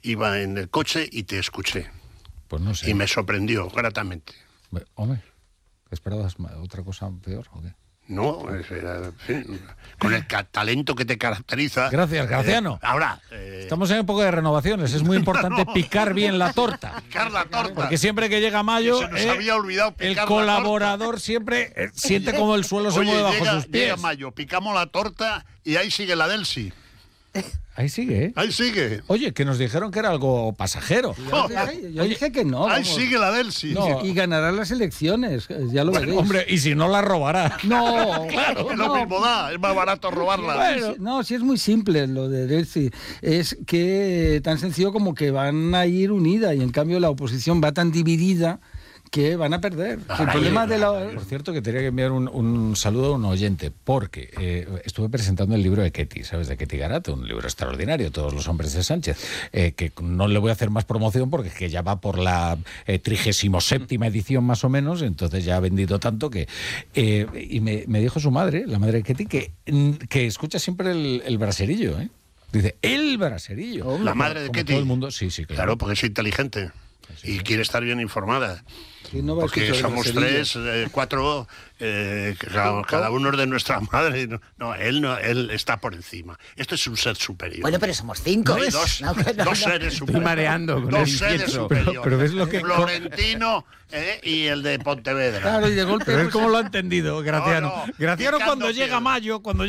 iba en el coche y te escuché. Pues no sé. Y me sorprendió gratamente. Hombre, ¿esperabas otra cosa peor o qué? No, en fin, con el talento que te caracteriza. Gracias, Graciano. Ahora... Estamos en época de renovaciones, es muy importante picar bien la torta. Picar la torta. Porque siempre que llega mayo, se nos había olvidado picar el la colaborador siempre siente como el suelo se mueve bajo sus pies. Llega mayo, picamos la torta y ahí sigue la Delsi. Ahí sigue, ¿eh? Ahí sigue. Oye, que nos dijeron que era algo pasajero. Yo dije que no. Ahí sigue la Delsi. No. Y ganará las elecciones, ya lo veréis. Hombre, y si no la robará. No, Claro, es lo mismo da, es más barato robarla. Bueno. No, sí es muy simple lo de Delcy. Es que tan sencillo como que van a ir unida y en cambio la oposición va tan dividida que van a perder. El problema de la... Por cierto, que tenía que enviar un saludo a un oyente, porque estuve presentando el libro de Ketty, ¿sabes? De Ketty Garat, un libro extraordinario, Todos los hombres de Sánchez, que no le voy a hacer más promoción porque es que ya va por la 37ª edición más o menos, entonces ya ha vendido tanto que... y me dijo su madre, la madre de Ketty, que escucha siempre el braserillo, ¿eh? Dice, el braserillo. La madre de Como Ketty. todo el mundo, sí, claro. Claro, porque es inteligente. Y quiere estar bien informada. No va a porque escuchar somos groserías. 3, 4, cada uno es de nuestra madre. No, él está por encima. Esto es un ser superior. Bueno, pero somos 5. No hay dos seres superiores. Estoy mareando con dos el seres incienso. superiores. Pero ves lo que... Florentino y el de Pontevedra. Claro, y de golpe... Pero es pues, como lo ha entendido Graciano. No, Graciano picando cuando llega piedra. mayo, cuando